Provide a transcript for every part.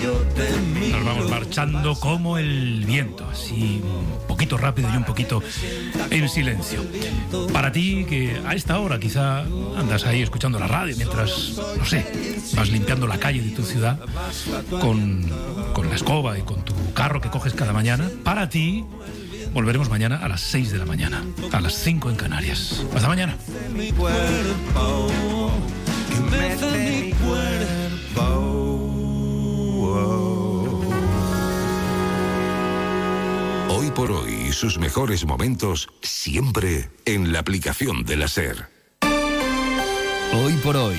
Nos vamos marchando como el viento, así un poquito rápido y un poquito en silencio. Para ti, que a esta hora quizá andas ahí escuchando la radio mientras, no sé, vas limpiando la calle de tu ciudad con la escoba y con tu carro que coges cada mañana, para ti volveremos mañana a las 6 de la mañana, a las 5 en Canarias. Hasta mañana. Hoy por hoy, sus mejores momentos siempre en la aplicación de la SER. Hoy por hoy,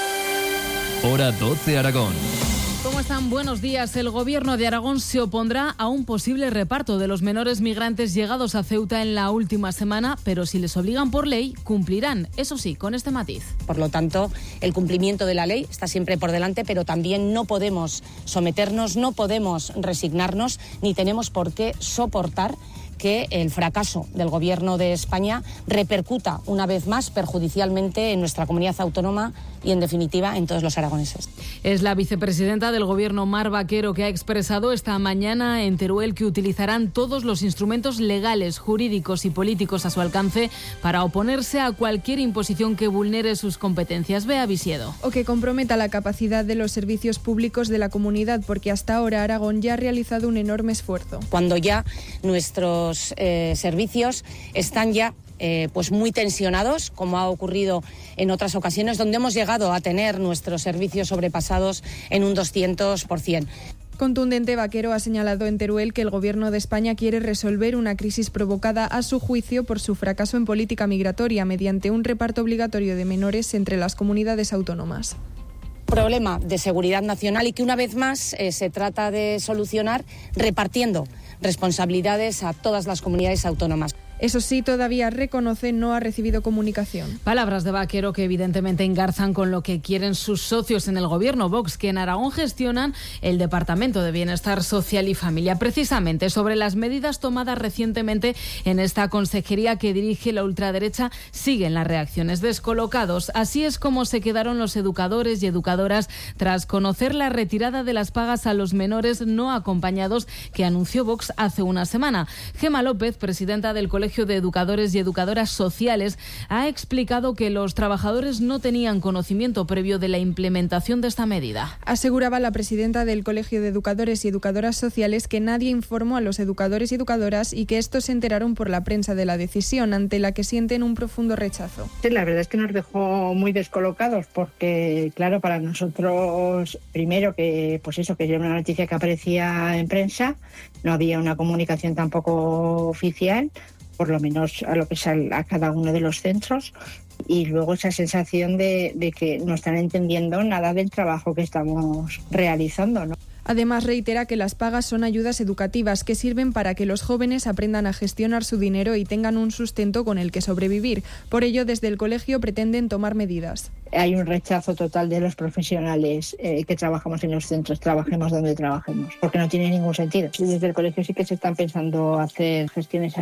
hora 12 Aragón. ¿Cómo están? Buenos días. El Gobierno de Aragón se opondrá a un posible reparto de los menores migrantes llegados a Ceuta en la última semana, pero si les obligan por ley, cumplirán. Eso sí, con este matiz. Por lo tanto, el cumplimiento de la ley está siempre por delante, pero también no podemos someternos, no podemos resignarnos, ni tenemos por qué soportar que el fracaso del Gobierno de España repercuta una vez más perjudicialmente en nuestra comunidad autónoma y, en definitiva, en todos los aragoneses. Es la vicepresidenta del Gobierno, Mar Vaquero, que ha expresado esta mañana en Teruel que utilizarán todos los instrumentos legales, jurídicos y políticos a su alcance para oponerse a cualquier imposición que vulnere sus competencias. Bea Visiedo. O que comprometa la capacidad de los servicios públicos de la comunidad, porque hasta ahora Aragón ya ha realizado un enorme esfuerzo. Cuando ya nuestros servicios están ya pues muy tensionados, como ha ocurrido en otras ocasiones, donde hemos llegado a tener nuestros servicios sobrepasados en un 200%. Contundente, Vaquero ha señalado en Teruel que el Gobierno de España quiere resolver una crisis provocada, a su juicio, por su fracaso en política migratoria mediante un reparto obligatorio de menores entre las comunidades autónomas. Problema de seguridad nacional y que una vez más se trata de solucionar repartiendo responsabilidades a todas las comunidades autónomas. Eso sí, todavía reconoce no ha recibido comunicación. Palabras de Vaquero que evidentemente engarzan con lo que quieren sus socios en el Gobierno, Vox, que en Aragón gestionan el Departamento de Bienestar Social y Familia. Precisamente sobre las medidas tomadas recientemente en esta consejería que dirige la ultraderecha, siguen las reacciones. Descolocados. Así es como se quedaron los educadores y educadoras tras conocer la retirada de las pagas a los menores no acompañados que anunció Vox hace una semana. Gema López, presidenta del Colegio de Educadores y Educadoras Sociales, ha explicado que los trabajadores no tenían conocimiento previo de la implementación de esta medida. Aseguraba la presidenta del Colegio de Educadores y Educadoras Sociales que nadie informó a los educadores y educadoras y que estos se enteraron por la prensa de la decisión, ante la que sienten un profundo rechazo. Sí, la verdad es que nos dejó muy descolocados porque, claro, para nosotros, primero que era una noticia que aparecía en prensa, no había una comunicación tampoco oficial, por lo menos a lo que es a cada uno de los centros, y luego esa sensación de que no están entendiendo nada del trabajo que estamos realizando, ¿no? Además, reitera que las pagas son ayudas educativas que sirven para que los jóvenes aprendan a gestionar su dinero y tengan un sustento con el que sobrevivir. Por ello, desde el colegio pretenden tomar medidas. Hay un rechazo total de los profesionales que trabajamos en los centros, trabajemos donde trabajemos, porque no tiene ningún sentido. Desde el colegio sí que se están pensando hacer gestiones a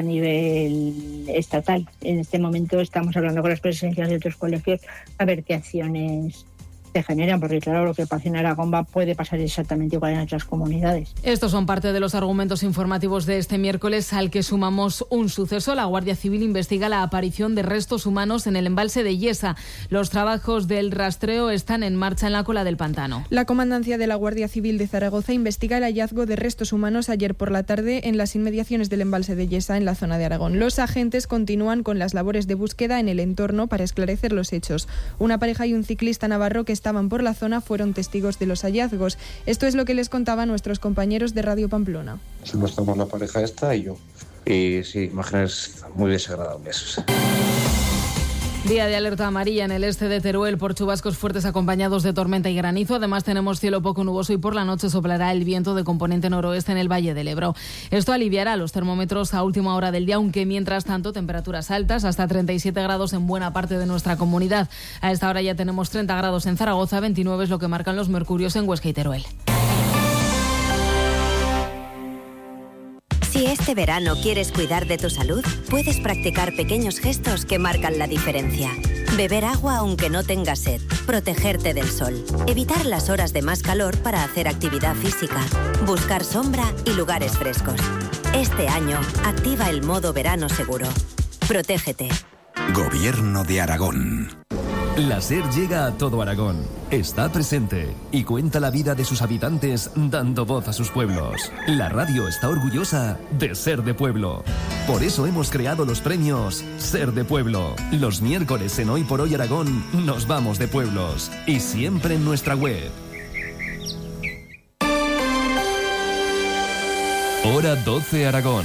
nivel estatal. En este momento estamos hablando con las presidencias de otros colegios a ver qué acciones se generan, porque claro, lo que pasa en Aragón puede pasar exactamente igual en otras comunidades. Estos son parte de los argumentos informativos de este miércoles, al que sumamos un suceso. La Guardia Civil investiga la aparición de restos humanos en el embalse de Yesa. Los trabajos del rastreo están en marcha en la cola del pantano. La Comandancia de la Guardia Civil de Zaragoza investiga el hallazgo de restos humanos ayer por la tarde en las inmediaciones del embalse de Yesa, en la zona de Aragón. Los agentes continúan con las labores de búsqueda en el entorno para esclarecer los hechos. Una pareja y un ciclista navarro que estaban por la zona fueron testigos de los hallazgos. Esto es lo que les contaban nuestros compañeros de Radio Pamplona. Nos estamos la pareja esta y yo. Y sí, imágenes muy desagradables. Día de alerta amarilla en el este de Teruel por chubascos fuertes acompañados de tormenta y granizo. Además tenemos cielo poco nuboso y por la noche soplará el viento de componente noroeste en el Valle del Ebro. Esto aliviará los termómetros a última hora del día, aunque mientras tanto temperaturas altas, hasta 37 grados en buena parte de nuestra comunidad. A esta hora ya tenemos 30 grados en Zaragoza, 29 es lo que marcan los mercurios en Huesca y Teruel. Si este verano quieres cuidar de tu salud, puedes practicar pequeños gestos que marcan la diferencia. Beber agua aunque no tengas sed. Protegerte del sol. Evitar las horas de más calor para hacer actividad física. Buscar sombra y lugares frescos. Este año, activa el modo verano seguro. Protégete. Gobierno de Aragón. La SER llega a todo Aragón, está presente y cuenta la vida de sus habitantes dando voz a sus pueblos. La radio está orgullosa de ser de pueblo. Por eso hemos creado los premios Ser de Pueblo. Los miércoles en Hoy por Hoy Aragón nos vamos de pueblos y siempre en nuestra web. Hora 12 Aragón.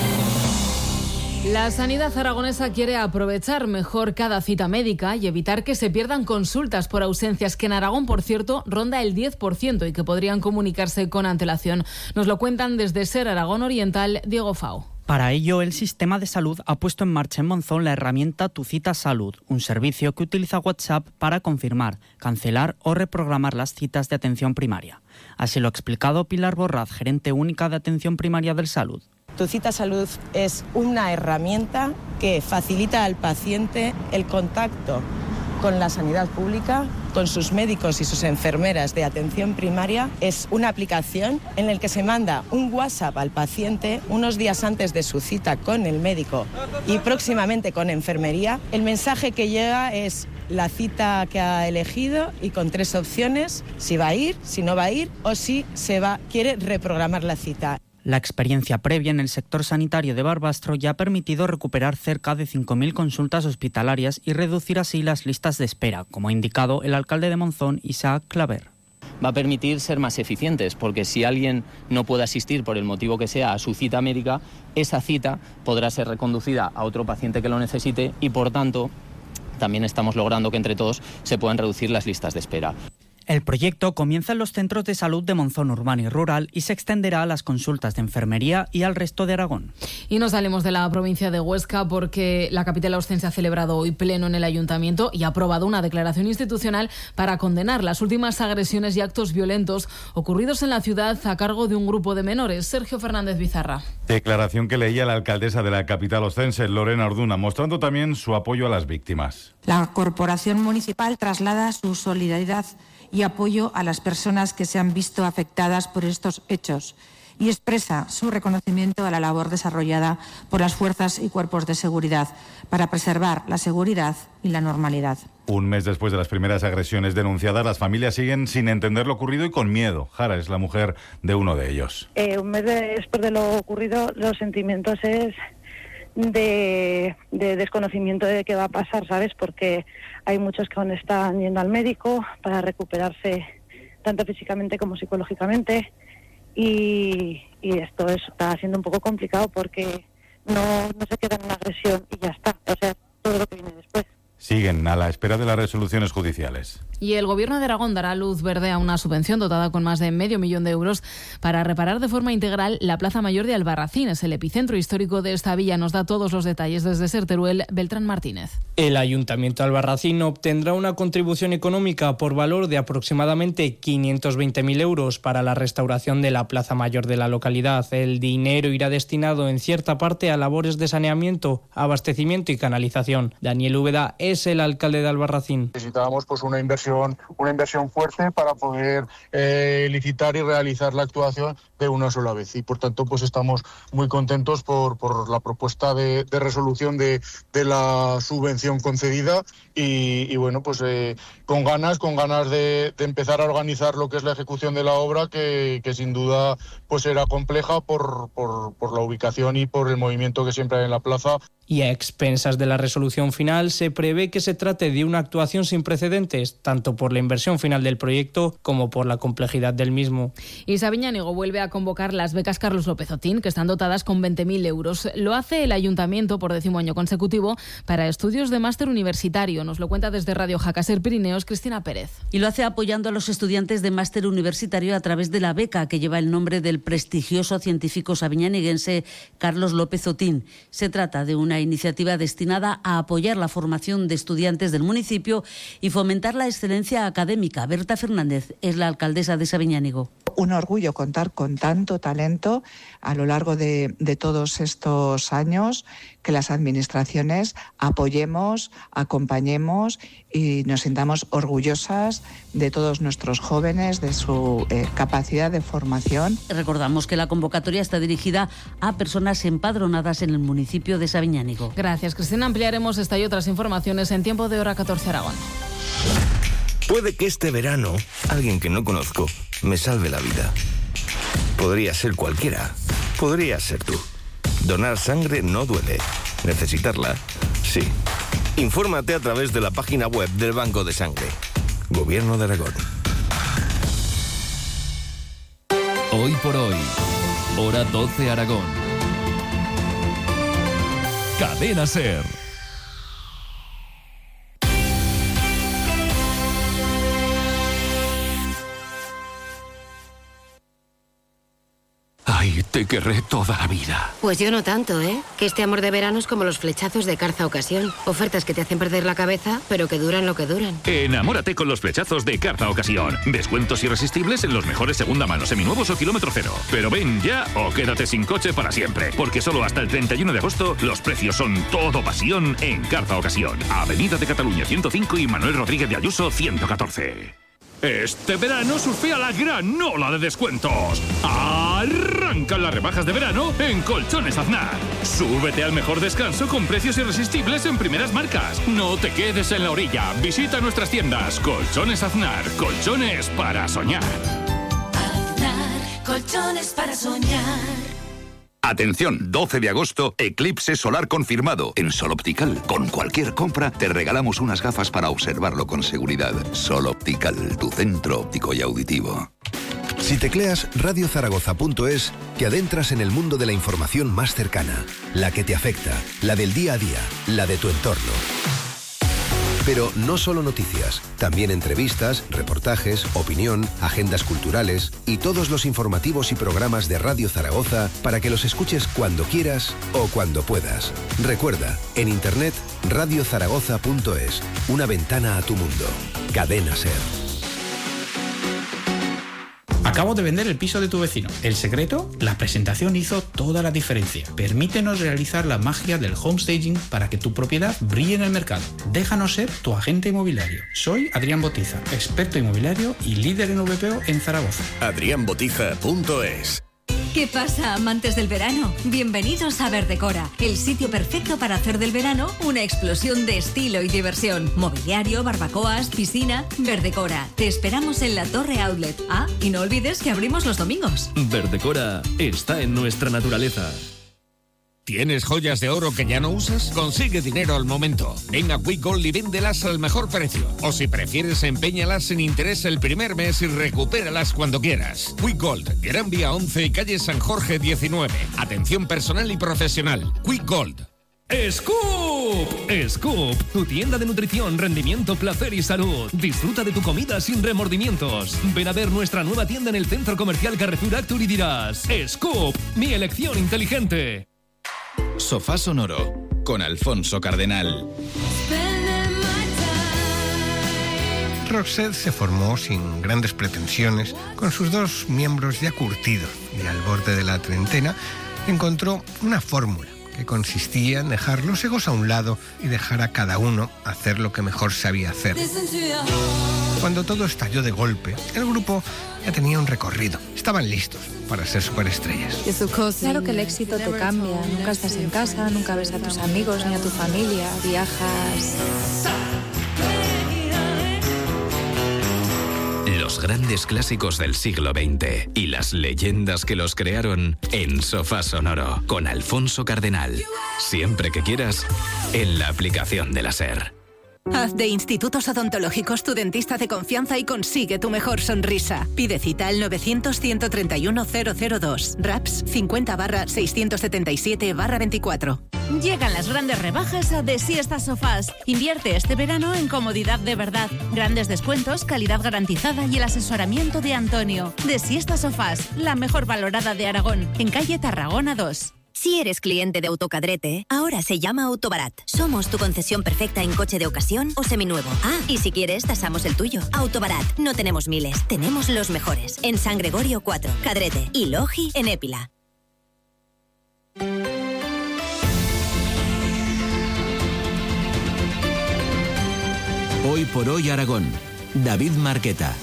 La sanidad aragonesa quiere aprovechar mejor cada cita médica y evitar que se pierdan consultas por ausencias, que en Aragón, por cierto, ronda el 10% y que podrían comunicarse con antelación. Nos lo cuentan desde SER Aragón Oriental, Diego Fau. Para ello, el sistema de salud ha puesto en marcha en Monzón la herramienta Tu Cita Salud, un servicio que utiliza WhatsApp para confirmar, cancelar o reprogramar las citas de atención primaria. Así lo ha explicado Pilar Borraz, gerente única de Atención Primaria del Salud. Tu Cita Salud es una herramienta que facilita al paciente el contacto con la sanidad pública, con sus médicos y sus enfermeras de atención primaria. Es una aplicación en la que se manda un WhatsApp al paciente unos días antes de su cita con el médico y próximamente con enfermería. El mensaje que llega es la cita que ha elegido y con 3 opciones: si va a ir, si no va a ir o si quiere reprogramar la cita. La experiencia previa en el sector sanitario de Barbastro ya ha permitido recuperar cerca de 5.000 consultas hospitalarias y reducir así las listas de espera, como ha indicado el alcalde de Monzón, Isaac Claver. Va a permitir ser más eficientes, porque si alguien no puede asistir por el motivo que sea a su cita médica, esa cita podrá ser reconducida a otro paciente que lo necesite y, por tanto, también estamos logrando que entre todos se puedan reducir las listas de espera. El proyecto comienza en los centros de salud de Monzón urbano y rural y se extenderá a las consultas de enfermería y al resto de Aragón. Y nos salimos de la provincia de Huesca porque la capital ostense ha celebrado hoy pleno en el ayuntamiento y ha aprobado una declaración institucional para condenar las últimas agresiones y actos violentos ocurridos en la ciudad a cargo de un grupo de menores. Sergio Fernández Bizarra. Declaración que leía la alcaldesa de la capital ostense, Lorena Orduna, mostrando también su apoyo a las víctimas. La Corporación Municipal traslada su solidaridad y apoyo a las personas que se han visto afectadas por estos hechos y expresa su reconocimiento a la labor desarrollada por las fuerzas y cuerpos de seguridad para preservar la seguridad y la normalidad. Un mes después de las primeras agresiones denunciadas, las familias siguen sin entender lo ocurrido y con miedo. Jara es la mujer de uno de ellos. Un mes después de lo ocurrido, los sentimientos es de desconocimiento de qué va a pasar, ¿sabes? Porque hay muchos que aún están yendo al médico para recuperarse tanto físicamente como psicológicamente y esto está siendo un poco complicado porque no se queda en una agresión y ya está, o sea, todo lo que viene después. Siguen a la espera de las resoluciones judiciales. Y el Gobierno de Aragón dará luz verde a una subvención dotada con más de $500,000 de euros para reparar de forma integral la Plaza Mayor de Albarracín. Es el epicentro histórico de esta villa. Nos da todos los detalles desde SER Teruel, Beltrán Martínez. El Ayuntamiento de Albarracín obtendrá una contribución económica por valor de aproximadamente 520.000 euros para la restauración de la Plaza Mayor de la localidad. El dinero irá destinado en cierta parte a labores de saneamiento, abastecimiento y canalización. Daniel Úbeda es el alcalde de Albarracín. Necesitábamos una inversión fuerte para poder licitar y realizar la actuación de una sola vez y por tanto pues estamos muy contentos por la propuesta de resolución de la subvención concedida y bueno pues con ganas de empezar a organizar lo que es la ejecución de la obra que sin duda pues será compleja por la ubicación y por el movimiento que siempre hay en la plaza. Y a expensas de la resolución final se prevé que se trate de una actuación sin precedentes, tanto por la inversión final del proyecto como por la complejidad del mismo. Y Sabiñánigo vuelve a convocar las becas Carlos López Otín, que están dotadas con 20.000 euros. Lo hace el Ayuntamiento por 10º año consecutivo para estudios de máster universitario. Nos lo cuenta desde Radio Jacaser Pirineos, Cristina Pérez. Y lo hace apoyando a los estudiantes de máster universitario a través de la beca que lleva el nombre del prestigioso científico sabiñaniguense Carlos López Otín. Se trata de una iniciativa destinada a apoyar la formación Asociación de Estudiantes del municipio y fomentar la excelencia académica. Berta Fernández es la alcaldesa de Sabiñánigo. Un orgullo contar con tanto talento a lo largo de todos estos años, que las administraciones apoyemos, acompañemos y nos sintamos orgullosas de todos nuestros jóvenes, de su capacidad de formación. Recordamos que la convocatoria está dirigida a personas empadronadas en el municipio de Sabiñánigo. Gracias, Cristina. Ampliaremos esta y otras informaciones en Tiempo de Hora 14 Aragón. Puede que este verano alguien que no conozco me salve la vida. Podría ser cualquiera. Podría ser tú. Donar sangre no duele. Necesitarla, sí. Infórmate a través de la página web del Banco de Sangre. Gobierno de Aragón. Hoy por hoy, Hora 12 Aragón. Cadena SER. Ay, te querré toda la vida. Pues yo no tanto, ¿eh? Que este amor de verano es como los flechazos de Carza Ocasión. Ofertas que te hacen perder la cabeza, pero que duran lo que duran. Enamórate con los flechazos de Carza Ocasión. Descuentos irresistibles en los mejores segunda mano, seminuevos o kilómetro cero. Pero ven ya o quédate sin coche para siempre. Porque solo hasta el 31 de agosto los precios son todo pasión en Carza Ocasión. Avenida de Cataluña 105 y Manuel Rodríguez de Ayuso 114. Este verano surfea la gran ola de descuentos. Arrancan las rebajas de verano en Colchones Aznar. Súbete al mejor descanso con precios irresistibles en primeras marcas. No te quedes en la orilla. Visita nuestras tiendas. Colchones Aznar. Colchones para soñar. Aznar. Colchones para soñar. Atención, 12 de agosto, eclipse solar confirmado en Sol Optical. Con cualquier compra te regalamos unas gafas para observarlo con seguridad. Sol Optical, tu centro óptico y auditivo. Si tecleas radiozaragoza.es, te adentras en el mundo de la información más cercana, la que te afecta, la del día a día, la de tu entorno. Pero no solo noticias, también entrevistas, reportajes, opinión, agendas culturales y todos los informativos y programas de Radio Zaragoza para que los escuches cuando quieras o cuando puedas. Recuerda, en internet radiozaragoza.es, una ventana a tu mundo. Cadena SER. Acabo de vender el piso de tu vecino. ¿El secreto? La presentación hizo toda la diferencia. Permítenos realizar la magia del homestaging para que tu propiedad brille en el mercado. Déjanos ser tu agente inmobiliario. Soy Adrián Botiza, experto inmobiliario y líder en VPO en Zaragoza. adrianbotiza.es. ¿Qué pasa, amantes del verano? Bienvenidos a Verdecora, el sitio perfecto para hacer del verano una explosión de estilo y diversión. Mobiliario, barbacoas, piscina. Verdecora, te esperamos en la Torre Outlet. Ah, y no olvides que abrimos los domingos. Verdecora está en nuestra naturaleza. ¿Tienes joyas de oro que ya no usas? Consigue dinero al momento. Ven a Quick Gold y véndelas al mejor precio. O si prefieres, empeñalas sin interés el primer mes y recupéralas cuando quieras. Quick Gold, Gran Vía 11 y calle San Jorge 19. Atención personal y profesional. Quick Gold. ¡Scoop! Scoop, tu tienda de nutrición, rendimiento, placer y salud. Disfruta de tu comida sin remordimientos. Ven a ver nuestra nueva tienda en el Centro Comercial Carrefour Actur y dirás: Scoop, mi elección inteligente. Sofá Sonoro, con Alfonso Cardenal. Roxette se formó sin grandes pretensiones, con sus dos miembros ya curtidos y al borde de la treintena, encontró una fórmula que consistía en dejar los egos a un lado y dejar a cada uno hacer lo que mejor sabía hacer. Cuando todo estalló de golpe, el grupo ya tenía un recorrido. Estaban listos para ser superestrellas. Claro que el éxito te cambia. Nunca estás en casa, nunca ves a tus amigos ni a tu familia. Viajas. Los grandes clásicos del siglo XX y las leyendas que los crearon en Sofá Sonoro, con Alfonso Cardenal. Siempre que quieras, en la aplicación de la SER. Haz de Institutos Odontológicos tu dentista de confianza y consigue tu mejor sonrisa. Pide cita al 900-131-002. RAPS 50/677/24. Llegan las grandes rebajas a De Siesta Sofás. Invierte este verano en comodidad de verdad. Grandes descuentos, calidad garantizada y el asesoramiento de Antonio. De Siesta Sofás, la mejor valorada de Aragón, en calle Tarragona 2. Si eres cliente de Autocadrete, ahora se llama Autobarat. Somos tu concesión perfecta en coche de ocasión o seminuevo. Ah, y si quieres, tasamos el tuyo. Autobarat. No tenemos miles, tenemos los mejores. En San Gregorio 4, Cadrete y Logi en Épila. Hoy por hoy Aragón. David Marqueta.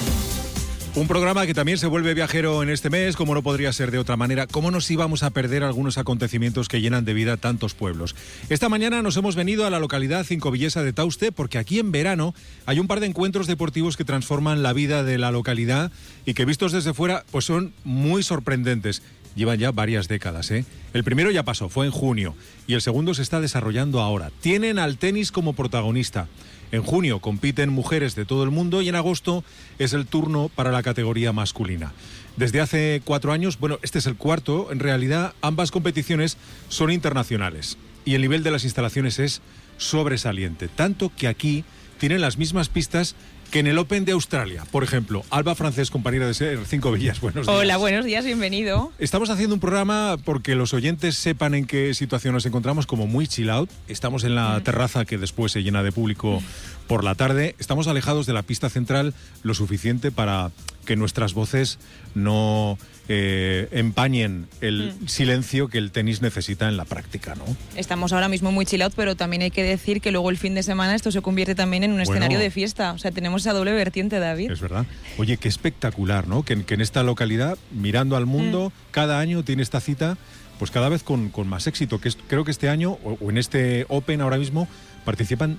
Un programa que también se vuelve viajero en este mes, como no podría ser de otra manera. ¿Cómo nos íbamos a perder algunos acontecimientos que llenan de vida tantos pueblos? Esta mañana nos hemos venido a la localidad cincovillesa de Tauste, porque aquí en verano hay un par de encuentros deportivos que transforman la vida de la localidad y que vistos desde fuera pues son muy sorprendentes. Llevan ya varias décadas, ¿eh? El primero ya pasó, fue en junio, y el segundo se está desarrollando ahora. Tienen al tenis como protagonista. En junio compiten mujeres de todo el mundo y en agosto es el turno para la categoría masculina. Desde hace 4 años, bueno, este es el cuarto, en realidad ambas competiciones son internacionales y el nivel de las instalaciones es sobresaliente, tanto que aquí tienen las mismas pistas que en el Open de Australia. Por ejemplo, Alba Francés, compañera de SER Cincovillas, buenos días. Hola, buenos días, bienvenido. Estamos haciendo un programa porque los oyentes sepan en qué situación nos encontramos, como muy chill out. Estamos en la terraza que después se llena de público por la tarde. Estamos alejados de la pista central lo suficiente para que nuestras voces no empañen el silencio que el tenis necesita en la práctica, ¿no? Estamos ahora mismo muy chill out, pero también hay que decir que luego el fin de semana esto se convierte también en un escenario de fiesta. O sea, tenemos esa doble vertiente, David. Es verdad. Oye, qué espectacular, ¿no? Que en esta localidad, mirando al mundo, cada año tiene esta cita, pues cada vez con más éxito. Creo que este año, o en este Open ahora mismo, participan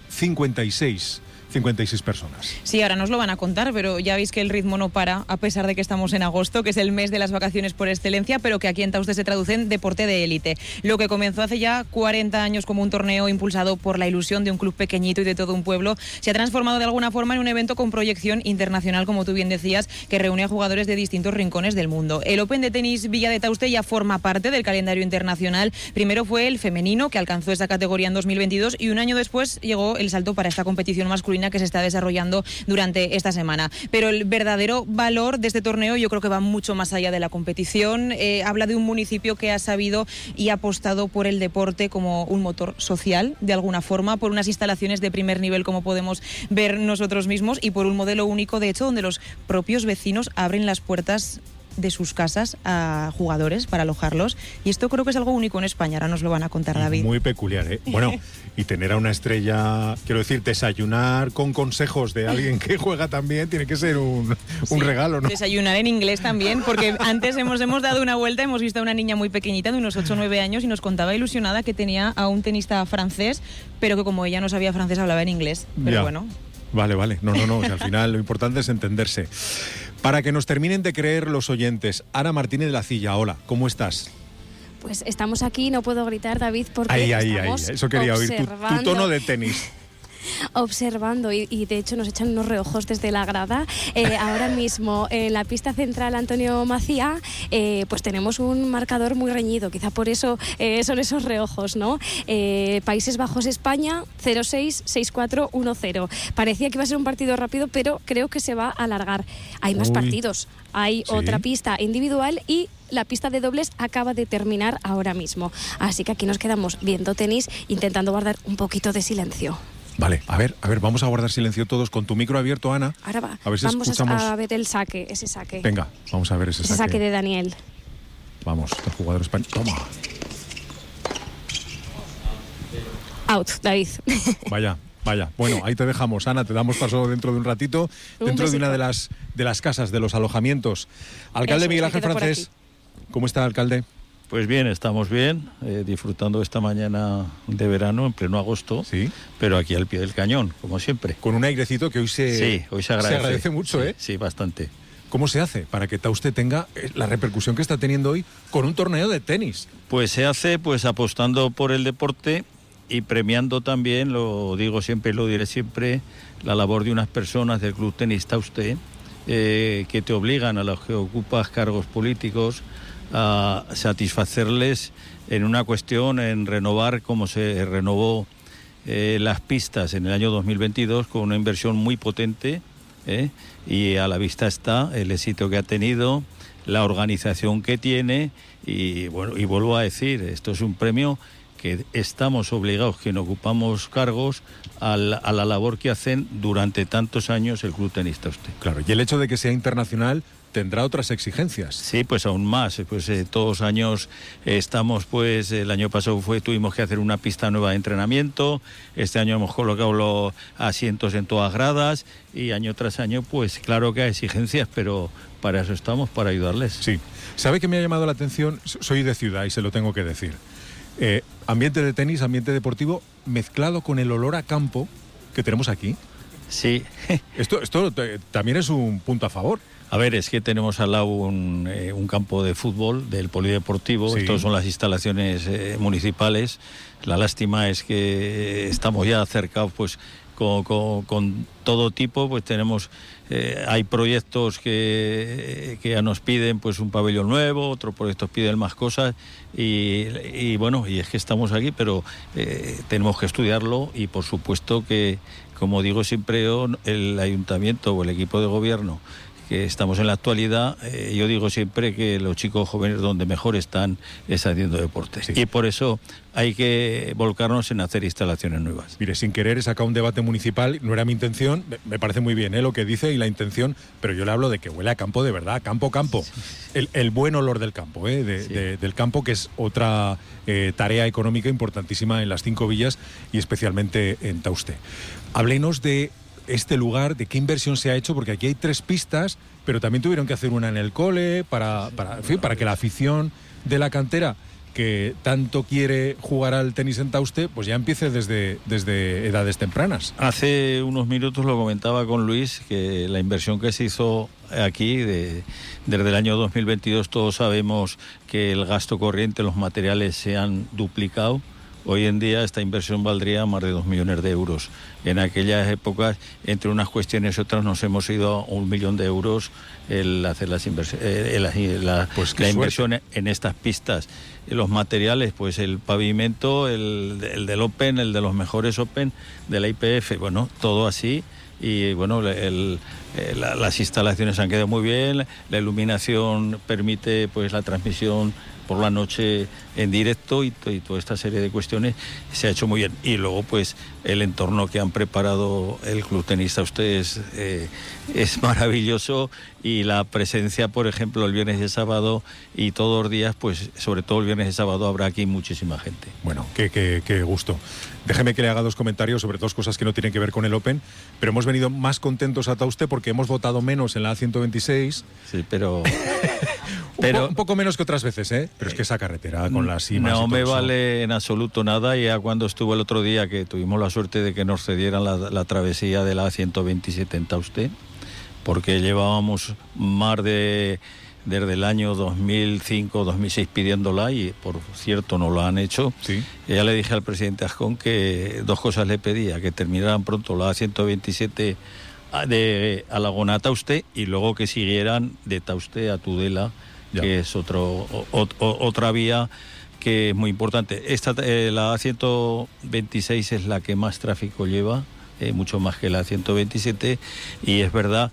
56 personas. Sí, ahora nos lo van a contar, pero ya veis que el ritmo no para, a pesar de que estamos en agosto, que es el mes de las vacaciones por excelencia, pero que aquí en Tauste se traduce en deporte de élite. Lo que comenzó hace ya 40 años como un torneo impulsado por la ilusión de un club pequeñito y de todo un pueblo, se ha transformado de alguna forma en un evento con proyección internacional, como tú bien decías, que reúne a jugadores de distintos rincones del mundo. El Open de tenis Villa de Tauste ya forma parte del calendario internacional. Primero fue el femenino, que alcanzó esa categoría en 2022, y un año después llegó el salto para esta competición masculina que se está desarrollando durante esta semana. Pero el verdadero valor de este torneo yo creo que va mucho más allá de la competición. Habla de un municipio que ha sabido y ha apostado por el deporte como un motor social, de alguna forma, por unas instalaciones de primer nivel como podemos ver nosotros mismos y por un modelo único, de hecho, donde los propios vecinos abren las puertas de sus casas a jugadores para alojarlos, y esto creo que es algo único en España. Ahora nos lo van a contar, David. Muy peculiar, ¿eh? Bueno, y tener a una estrella, quiero decir, desayunar con consejos de alguien que juega también tiene que ser un regalo, ¿no? Desayunar en inglés también, porque antes hemos dado una vuelta, hemos visto a una niña muy pequeñita de unos 8 o 9 años y nos contaba ilusionada que tenía a un tenista francés, pero que como ella no sabía francés hablaba en inglés. Pero ya. Bueno. Vale. No, o sea, al final lo importante es entenderse. Para que nos terminen de creer los oyentes, Ana Martínez de la Cilla, hola, ¿cómo estás? Pues estamos aquí, no puedo gritar, David, porque estamos eso quería oír, tu tono de tenis. Observando y de hecho nos echan unos reojos desde la grada. Ahora mismo en la pista central Antonio Macía pues tenemos un marcador muy reñido, quizá por eso son esos reojos, ¿no? Países Bajos España 0-6, 6-4, 1-0. Parecía que iba a ser un partido rápido, pero creo que se va a alargar. Hay más partidos, hay otra pista individual y la pista de dobles acaba de terminar ahora mismo. Así que aquí nos quedamos viendo tenis, intentando guardar un poquito de silencio. Vale, a ver, vamos a guardar silencio todos con tu micro abierto, Ana. Ahora va. A ver si vamos escuchamos... a ver el saque, ese saque. Venga, vamos a ver ese saque. Ese saque de Daniel. Vamos, el jugador español. Toma. Out, David. Vaya. Bueno, ahí te dejamos, Ana, te damos paso dentro de un ratito, dentro de una de las casas, de los alojamientos. Alcalde Miguel Ángel Francés, ¿cómo está, alcalde? Pues bien, estamos bien, disfrutando esta mañana de verano en pleno agosto, pero aquí al pie del cañón, como siempre. Con un airecito que hoy se agradece mucho, ¿eh? Sí, bastante. ¿Cómo se hace para que Tauste tenga la repercusión que está teniendo hoy con un torneo de tenis? Pues se hace apostando por el deporte y premiando también, lo digo siempre y lo diré siempre, la labor de unas personas del Club Tenis Tauste que te obligan a los que ocupas cargos políticos a satisfacerles en una cuestión, en renovar como se renovó las pistas en el año 2022 con una inversión muy potente y a la vista está el éxito que ha tenido, la organización que tiene y bueno, y vuelvo a decir, esto es un premio que estamos obligados, quien ocupamos cargos, a la labor que hacen durante tantos años el Club Tenista Tauste. Claro, y el hecho de que sea internacional tendrá otras exigencias. Sí, pues aún más. Pues todos los años estamos, pues el año pasado tuvimos que hacer una pista nueva de entrenamiento, este año hemos colocado los asientos en todas gradas y año tras año, pues claro que hay exigencias, pero para eso estamos, para ayudarles. Sí. ¿Sabe qué me ha llamado la atención? Soy de ciudad y se lo tengo que decir. Ambiente de tenis, ambiente deportivo, mezclado con el olor a campo que tenemos aquí. Sí. Esto también es un punto a favor. A ver, es que tenemos al lado un campo de fútbol del polideportivo. Sí. Estos son las instalaciones municipales. La lástima es que estamos ya acercados pues con todo tipo, pues tenemos hay proyectos que ya nos piden pues un pabellón nuevo, otros proyectos piden más cosas y bueno, y es que estamos aquí, pero tenemos que estudiarlo y por supuesto que, como digo siempre yo, el ayuntamiento o el equipo de gobierno que estamos en la actualidad, yo digo siempre que los chicos jóvenes donde mejor están es haciendo deporte. Sí. Y por eso hay que volcarnos en hacer instalaciones nuevas. Mire, sin querer he sacado un debate municipal, no era mi intención, me parece muy bien lo que dice y la intención, pero yo le hablo de que huele a campo de verdad, campo. Sí. El buen olor del campo, del campo, que es otra tarea económica importantísima en las 5 villas y especialmente en Tauste. Háblenos de este lugar, de qué inversión se ha hecho, porque aquí hay 3 pistas, pero también tuvieron que hacer una en el cole para que la afición de la cantera que tanto quiere jugar al tenis en Tauste, pues ya empiece desde edades tempranas. Hace unos minutos lo comentaba con Luis, que la inversión que se hizo aquí desde el año 2022, todos sabemos que el gasto corriente, los materiales se han duplicado. Hoy en día esta inversión valdría más de 2 millones de euros. En aquellas épocas, entre unas cuestiones y otras, nos hemos ido a 1 millón de euros el hacer las la inversión en estas pistas. Los materiales, pues el pavimento, el del Open, el de los mejores Open, de la IPF, bueno, todo así. Y bueno, las instalaciones han quedado muy bien, la iluminación permite pues la transmisión por la noche en directo y toda esta serie de cuestiones se ha hecho muy bien. Y luego pues el entorno que han preparado el Club Tenista Tauste es maravilloso, y la presencia, por ejemplo, el viernes y el sábado y todos los días, pues sobre todo el viernes y sábado habrá aquí muchísima gente. Bueno, qué gusto. Déjeme que le haga 2 comentarios sobre 2 cosas que no tienen que ver con el Open, pero hemos venido más contentos a Tauste porque hemos votado menos en la A126. Sí, pero un poco menos que otras veces, ¿eh? Pero es que esa carretera con las cimas no y todo me eso. vale en absoluto nada. Ya cuando estuvo el otro día, que tuvimos la suerte de que nos cedieran la travesía de la A127 en Tauste, porque llevábamos más desde el año 2005-2006 pidiéndola, y por cierto no lo han hecho. Sí. Ya le dije al presidente Ascón que 2 cosas le pedía: que terminaran pronto la A127 de Alagón a Tauste, y luego que siguieran de Tauste a Tudela, que es otra vía que es muy importante. La A126 es la que más tráfico lleva, mucho más que la A127, y es verdad,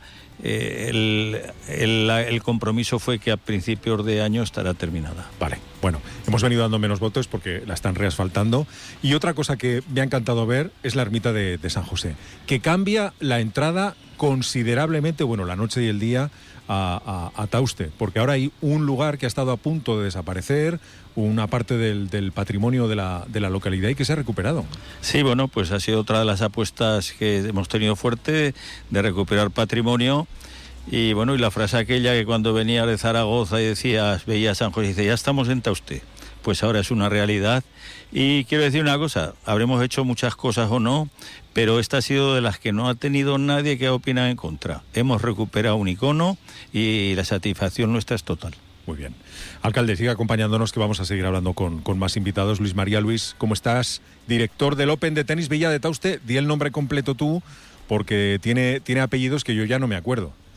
el compromiso fue que a principios de año estará terminada. Vale, bueno, hemos venido dando menos votos porque la están reasfaltando. Y otra cosa que me ha encantado ver es la ermita de San José, que cambia la entrada considerablemente, bueno, la noche y el día, a Tauste, porque ahora hay un lugar que ha estado a punto de desaparecer, una parte del patrimonio de la localidad, y que se ha recuperado. Sí, bueno, pues ha sido otra de las apuestas que hemos tenido fuerte, de recuperar patrimonio. Y bueno, y la frase aquella que cuando venía de Zaragoza y veía a San José y dice: ya estamos en Tauste, pues ahora es una realidad. Y quiero decir una cosa, habremos hecho muchas cosas o no, pero esta ha sido de las que no ha tenido nadie que opine en contra. Hemos recuperado un icono y la satisfacción nuestra es total. Muy bien. Alcalde, siga acompañándonos, que vamos a seguir hablando con más invitados. Luis María. Luis, ¿cómo estás? Director del Open de Tenis Villa de Tauste. Di el nombre completo tú, porque tiene apellidos que yo ya no me acuerdo.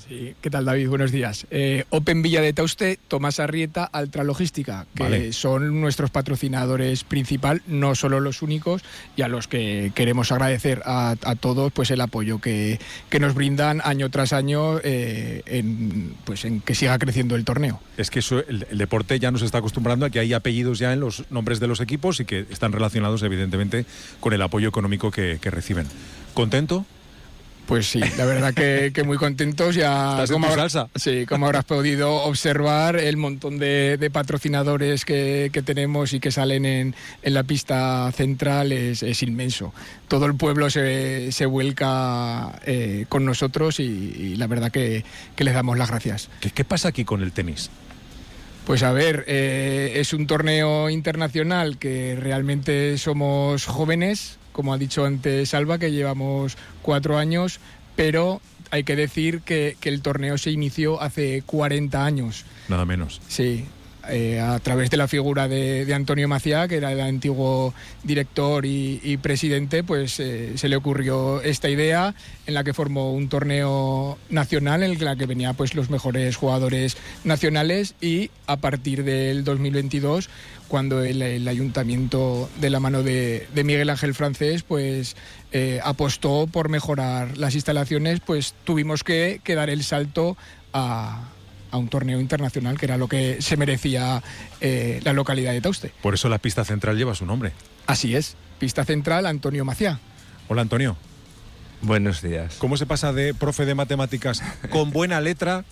Sí, ¿qué tal, David? Buenos días. Open Villa de Tauste, Tomás Arrieta, Altra Logística, que son nuestros patrocinadores principal, no solo los únicos, y a los que queremos agradecer a todos pues el apoyo que nos brindan año tras año en que siga creciendo el torneo. Es que eso, el deporte ya nos está acostumbrando a que hay apellidos ya en los nombres de los equipos y que están relacionados evidentemente con el apoyo económico que reciben. ¿Contento? Pues sí, la verdad que muy contentos. Ya, ¿Estás en tu salsa? Sí, como habrás podido observar, el montón de patrocinadores que tenemos y que salen en la pista central es inmenso. Todo el pueblo se vuelca con nosotros y la verdad que les damos las gracias. ¿Qué pasa aquí con el tenis? Pues a ver, es un torneo internacional que realmente somos jóvenes, como ha dicho antes Alba, que llevamos 4 años, pero hay que decir que el torneo se inició hace 40 años. Nada menos. Sí, a través de la figura de Antonio Maciá, que era el antiguo director y presidente, pues se le ocurrió esta idea en la que formó un torneo nacional en la que venía pues los mejores jugadores nacionales, y a partir del 2022, cuando el ayuntamiento, de la mano de Miguel Ángel Francés, pues apostó por mejorar las instalaciones, pues tuvimos que dar el salto a un torneo internacional, que era lo que se merecía la localidad de Tauste. Por eso la pista central lleva su nombre. Así es, pista central Antonio Maciá. Hola, Antonio. Buenos días. ¿Cómo se pasa de profe de matemáticas con buena letra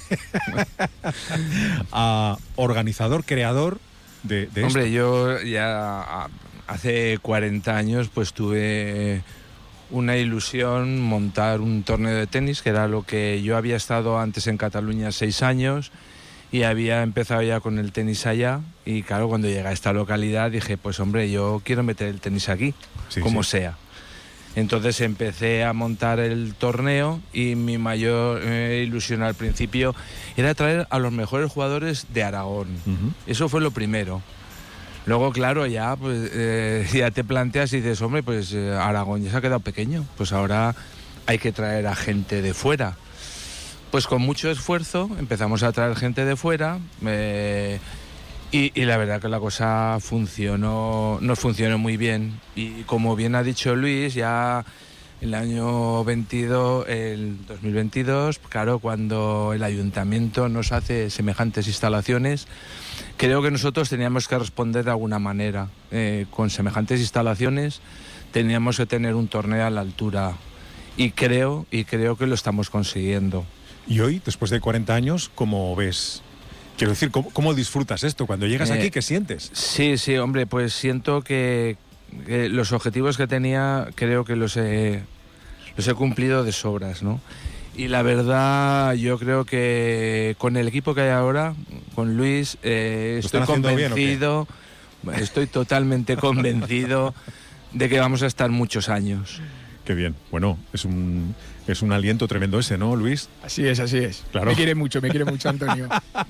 a organizador, creador de Hombre, esto? yo ya hace 40 años pues tuve una ilusión montar un torneo de tenis, que era lo que yo había estado antes en Cataluña 6 años y había empezado ya con el tenis allá, y claro, cuando llegué a esta localidad dije, pues hombre, yo quiero meter el tenis aquí, como sea. Entonces empecé a montar el torneo y mi mayor ilusión al principio era traer a los mejores jugadores de Aragón. Eso fue lo primero. Luego, claro, ya pues ya te planteas y dices, hombre, pues Aragón ya se ha quedado pequeño, pues ahora hay que traer a gente de fuera. Pues con mucho esfuerzo empezamos a traer gente de fuera y la verdad que la cosa nos funcionó muy bien. Y como bien ha dicho Luis, ya el año 2022, claro, cuando el ayuntamiento nos hace semejantes instalaciones, creo que nosotros teníamos que responder de alguna manera. Con semejantes instalaciones teníamos que tener un torneo a la altura, y creo que lo estamos consiguiendo. Y hoy, después de 40 años, ¿cómo ves? Quiero decir, ¿cómo disfrutas esto? Cuando llegas aquí, ¿qué sientes? Sí, hombre, pues siento que los objetivos que tenía creo que los he cumplido de sobras, ¿no? Y la verdad, yo creo que con el equipo que hay ahora, con Luis, estoy convencido, estoy totalmente convencido de que vamos a estar muchos años. Qué bien. Bueno, es un aliento tremendo ese, ¿no, Luis? Así es. Claro. Me quiere mucho, Antonio.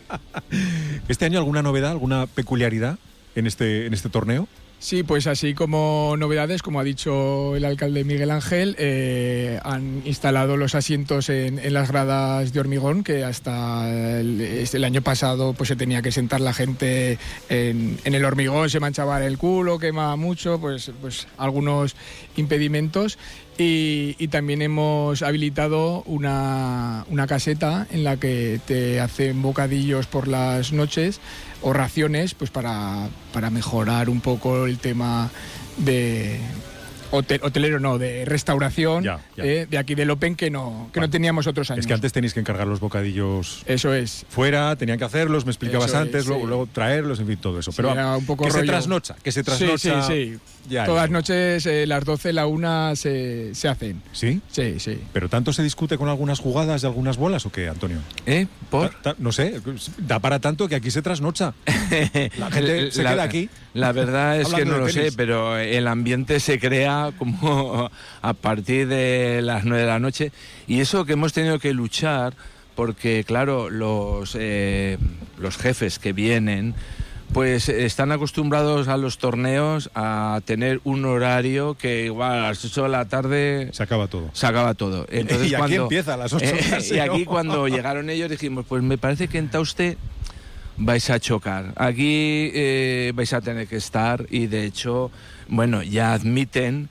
¿Este año alguna novedad, alguna peculiaridad en este torneo? Sí, pues así como novedades, como ha dicho el alcalde Miguel Ángel, han instalado los asientos en las gradas de hormigón, que hasta el año pasado pues se tenía que sentar la gente en el hormigón, se manchaba el culo, quemaba mucho, pues algunos impedimentos. Y también hemos habilitado una caseta en la que te hacen bocadillos por las noches o raciones, pues para mejorar un poco el tema de hotelero, no, de restauración, de aquí del Open, que no teníamos otros años. Es que antes tenéis que encargar los bocadillos. Eso es. Fuera, tenían que hacerlos, me explicabas Eso antes, es, luego traerlos, en fin, todo eso. Sí, pero un poco que rollo. se trasnocha. Sí. Todas las noches, las 12, la 1 se hacen. ¿Sí? Sí. ¿Pero tanto se discute con algunas jugadas de algunas bolas o qué, Antonio? ¿Por? No sé, da para tanto que aquí se trasnocha. La gente se queda aquí. La verdad es que no lo sé, pero el ambiente se crea como a partir de las 9 de la noche. Y eso que hemos tenido que luchar, porque claro, los jefes que vienen, Pues están acostumbrados a los torneos a tener un horario que igual a las 8 de la tarde... Se acaba todo. Entonces, y aquí empieza a las 8 y aquí cuando llegaron ellos dijimos, pues me parece que en Tauste vais a chocar. Aquí vais a tener que estar y de hecho, bueno, ya admiten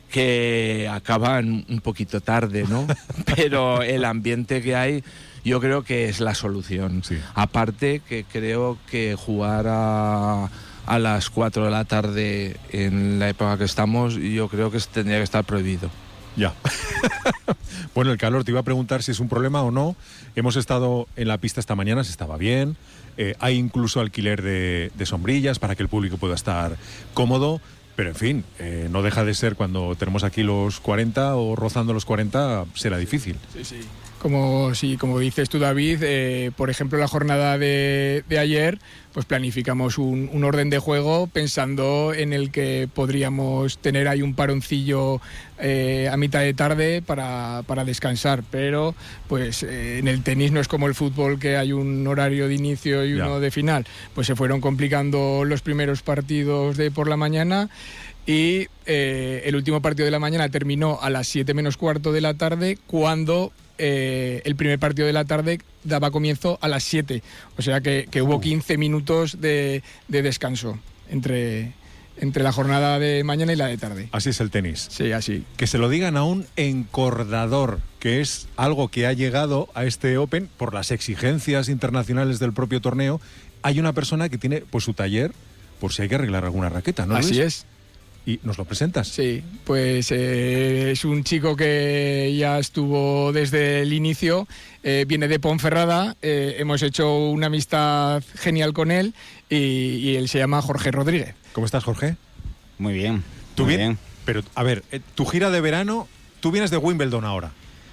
que acaban un poquito tarde, ¿no? Pero el ambiente que hay... Yo creo que es la solución. Sí. Aparte que creo que jugar a las 4 de la tarde en la época que estamos, yo creo que tendría que estar prohibido. Ya. Bueno, el calor, te iba a preguntar si es un problema o no. Hemos estado en la pista esta mañana, se estaba bien. Hay incluso alquiler de sombrillas para que el público pueda estar cómodo. Pero en fin, no deja de ser cuando tenemos aquí los 40 o rozando los 40, será difícil. Sí. Como dices tú, David, por ejemplo, la jornada de ayer, pues planificamos un orden de juego pensando en el que podríamos tener ahí un paroncillo a mitad de tarde para descansar, pero pues en el tenis no es como el fútbol, que hay un horario de inicio y uno de final. Pues se fueron complicando los primeros partidos de por la mañana. Y el último partido de la mañana terminó a las 7 menos cuarto de la tarde, cuando el primer partido de la tarde daba comienzo a las 7. O sea que hubo 15 minutos de descanso entre la jornada de mañana y la de tarde. Así es el tenis. Sí, así. Que se lo digan a un encordador, que es algo que ha llegado a este Open por las exigencias internacionales del propio torneo. Hay una persona que tiene pues su taller por si hay que arreglar alguna raqueta, ¿no, Luis? Así es. ¿Y nos lo presentas? Sí, pues es un chico que ya estuvo desde el inicio, viene de Ponferrada, hemos hecho una amistad genial con él y él se llama Jorge Rodríguez. ¿Cómo estás, Jorge? Muy bien. ¿Tú bien? Pero, a ver, tu gira de verano, tú vienes de Wimbledon ahora.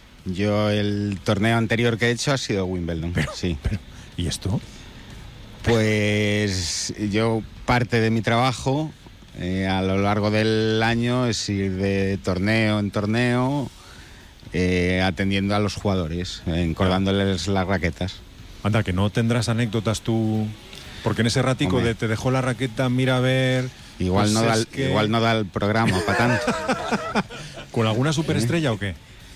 Yo el torneo anterior que he hecho ha sido Wimbledon, sí. ¿Y esto? Pues yo parte de mi trabajo... a lo largo del año es ir de torneo en torneo atendiendo a los jugadores, encordándoles las raquetas. Anda, que no tendrás anécdotas tú, porque en ese ratico Hombre, de te dejó la raqueta, mira a ver... Igual, pues igual no da el programa para tanto. ¿Con alguna superestrella o qué?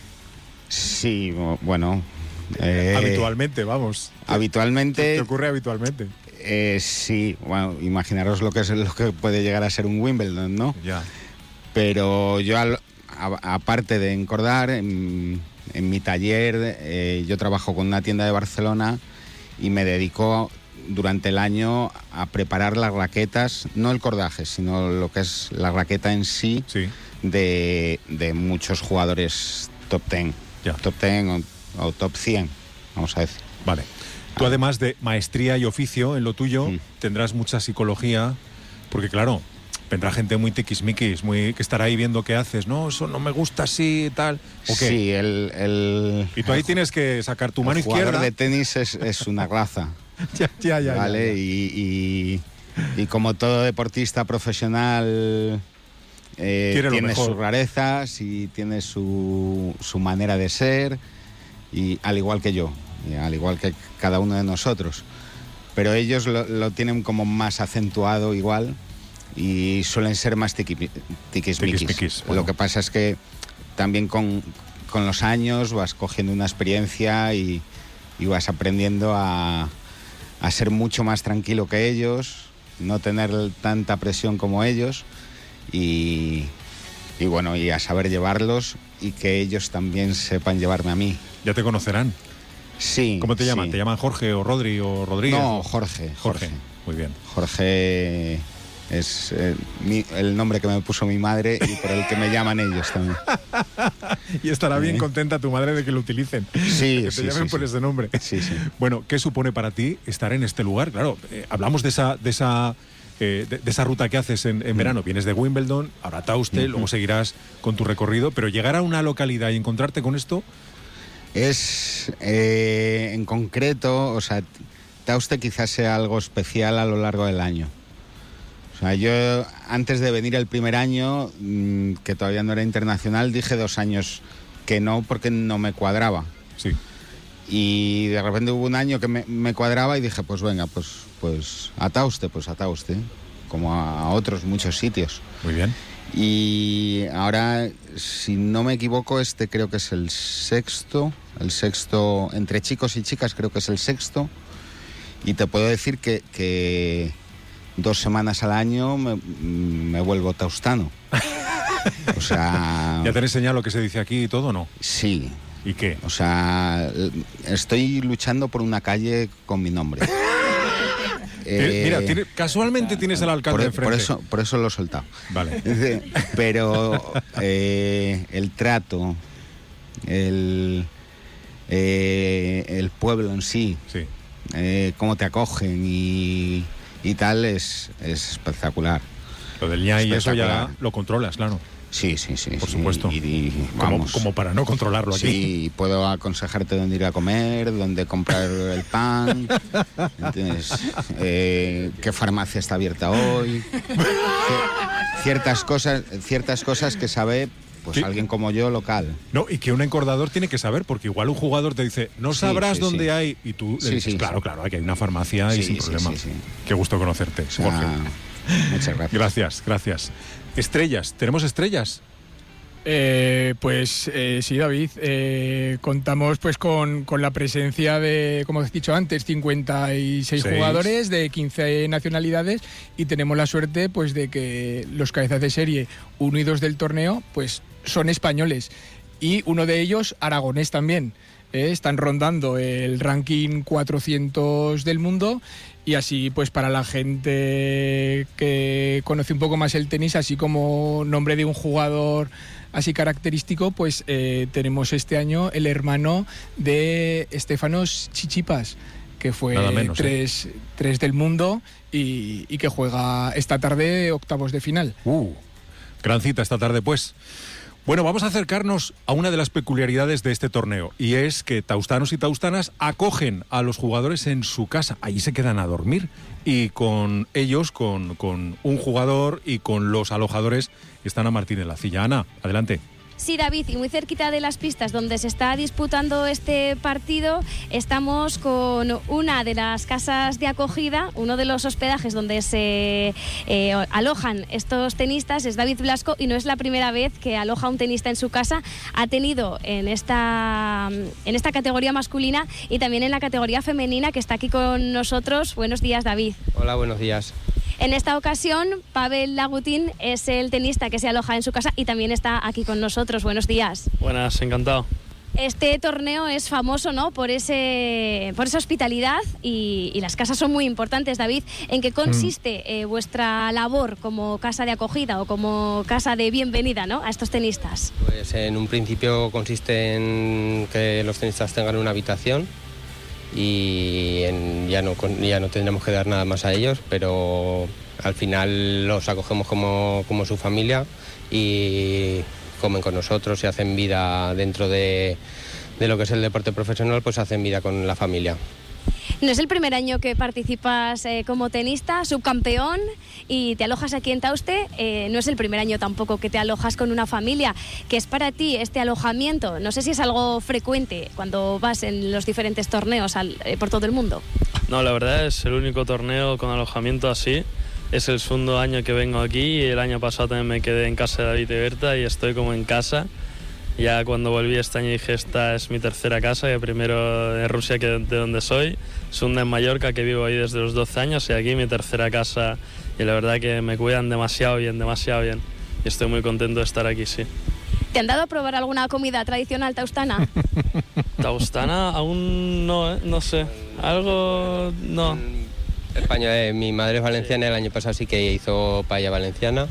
Sí, bueno... habitualmente, vamos. Habitualmente... ¿Te ocurre habitualmente? Sí, bueno, imaginaros lo que puede llegar a ser un Wimbledon, ¿no? Ya. Pero yo, aparte de encordar, en mi taller, yo trabajo con una tienda de Barcelona y me dedico durante el año a preparar las raquetas, no el cordaje, sino lo que es la raqueta en sí, de muchos jugadores top 10, top 10 o top 100, vamos a decir. Vale. Tú, además de maestría y oficio en lo tuyo, tendrás mucha psicología, porque claro, vendrá gente muy tiquismiquis, que estará ahí viendo qué haces, ¿no? Eso no me gusta así y tal. ¿O qué? Sí, y tú ahí tienes que sacar tu mano izquierda. El jugador de tenis es una raza. Ya. ¿Vale? Y como todo deportista profesional tiene sus rarezas y tiene su manera de ser, y al igual que yo. Al igual que cada uno de nosotros, pero ellos lo tienen como más acentuado igual y suelen ser más tiquismiquis. Bueno. Lo que pasa es que también con los años vas cogiendo una experiencia y vas aprendiendo a ser mucho más tranquilo que ellos, no tener tanta presión como ellos y bueno, y a saber llevarlos y que ellos también sepan llevarme a mí. Ya te conocerán. Sí. ¿Cómo te llaman? Sí. ¿Te llaman Jorge o Rodri o Rodríguez? No, Jorge. Muy bien. Jorge es el nombre que me puso mi madre y por el que me llaman ellos también. Y estará bien contenta tu madre de que lo utilicen. Sí, que te llamen por ese nombre. Sí. Bueno, ¿qué supone para ti estar en este lugar? Claro, hablamos de esa ruta que haces en verano. Vienes de Wimbledon, ahora Tauste, luego seguirás con tu recorrido, pero llegar a una localidad y encontrarte con esto... Es, en concreto, o sea, Tauste quizás sea algo especial a lo largo del año. O sea, yo antes de venir el primer año, que todavía no era internacional, dije 2 años que no, porque no me cuadraba. Sí. Y de repente hubo un año que me cuadraba y dije, pues venga, pues pues a Tauste, como a otros muchos sitios. Muy bien. Y ahora, si no me equivoco, creo que es el sexto, entre chicos y chicas creo que es el sexto, y te puedo decir que 2 semanas al año me vuelvo taustano. O sea... ¿Ya te han enseñado lo que se dice aquí y todo, no? Sí. ¿Y qué? O sea, estoy luchando por una calle con mi nombre. Mira, casualmente tienes al alcalde enfrente. Por eso lo he soltado. Vale. Pero el trato, el pueblo en sí, cómo te acogen y tal, es espectacular. Lo del ña y eso ya lo controlas, claro. Sí. Por supuesto. Y vamos. Como para no controlarlo aquí. Sí, puedo aconsejarte dónde ir a comer, dónde comprar el pan, ¿entiendes? Qué farmacia está abierta hoy. Ciertas cosas que sabe pues alguien como yo, local. No, y que un encordador tiene que saber, porque igual un jugador te dice, no sabrás dónde hay, y tú le dices, claro, aquí hay una farmacia y sin problema. Qué gusto conocerte, Jorge. Muchas gracias. Gracias. Estrellas, ¿tenemos estrellas? Sí, David, contamos pues con la presencia de, como has dicho antes, 56 jugadores de 15 nacionalidades, y tenemos la suerte pues de que los cabezas de serie 1 y 2 del torneo pues son españoles, y uno de ellos aragonés también. Están rondando el ranking 400 del mundo, y así pues para la gente que conoce un poco más el tenis, así como nombre de un jugador así característico, pues tenemos este año el hermano de Estefanos Tsitsipas, que fue 3 del mundo y que juega esta tarde octavos de final. Gran cita esta tarde, pues. Bueno, vamos a acercarnos a una de las peculiaridades de este torneo, y es que taustanos y taustanas acogen a los jugadores en su casa. Allí se quedan a dormir, y con ellos, con un jugador y con los alojadores, están a Martín en la Cilla. Ana, adelante. Sí, David, y muy cerquita de las pistas donde se está disputando este partido, estamos con una de las casas de acogida, uno de los hospedajes donde se alojan estos tenistas, es David Blasco, y no es la primera vez que aloja un tenista en su casa. Ha tenido en esta categoría masculina y también en la categoría femenina, que está aquí con nosotros. Buenos días, David. Hola, buenos días. En esta ocasión, Pavel Lagutin es el tenista que se aloja en su casa y también está aquí con nosotros. Buenos días. Buenas, encantado. Este torneo es famoso, ¿no?, por esa hospitalidad, y las casas son muy importantes. David, ¿en qué consiste vuestra labor como casa de acogida o como casa de bienvenida, ¿no?, a estos tenistas? Pues en un principio consiste en que los tenistas tengan una habitación, y ya no tendremos que dar nada más a ellos, pero al final los acogemos como su familia, y comen con nosotros y hacen vida dentro de lo que es el deporte profesional, pues hacen vida con la familia. No es el primer año que participas como tenista, subcampeón, y te alojas aquí en Tauste. No es el primer año tampoco que te alojas con una familia. ¿Qué es para ti este alojamiento? No sé si es algo frecuente cuando vas en los diferentes torneos por todo el mundo. No, la verdad es el único torneo con alojamiento así. Es el segundo año que vengo aquí, y el año pasado también me quedé en casa de David y Berta, y estoy como en casa. Ya cuando volví este año dije, esta es mi tercera casa, que primero en Rusia, que de donde soy, segunda en Mallorca, que vivo ahí desde los 12 años, y aquí mi tercera casa, y la verdad que me cuidan demasiado bien, y estoy muy contento de estar aquí, sí. ¿Te han dado a probar alguna comida tradicional taustana? Taustana aún no, no sé, algo no. España, mi madre es valenciana, el año pasado sí que hizo paella valenciana.